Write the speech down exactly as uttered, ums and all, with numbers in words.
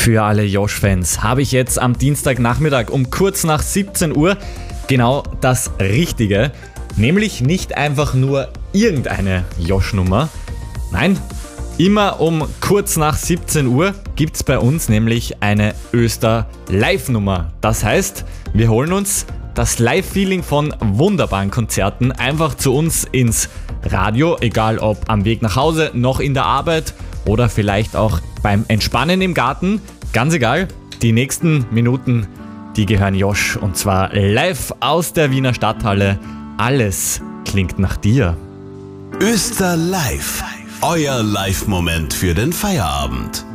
Für alle Josh-Fans habe ich jetzt am Dienstagnachmittag um kurz nach siebzehn Uhr genau das Richtige. Nämlich nicht einfach nur irgendeine Josh-Nummer. Nein, immer um kurz nach siebzehn Uhr gibt es bei uns nämlich eine Öster-Live-Nummer. Das heißt, wir holen uns das Live-Feeling von wunderbaren Konzerten einfach zu uns ins Radio, egal ob am Weg nach Hause, noch in der Arbeit oder vielleicht auch beim Entspannen im Garten. Ganz egal, die nächsten Minuten, die gehören Josh und zwar live aus der Wiener Stadthalle. Alles klingt nach dir. Öster Live, euer Live-Moment für den Feierabend.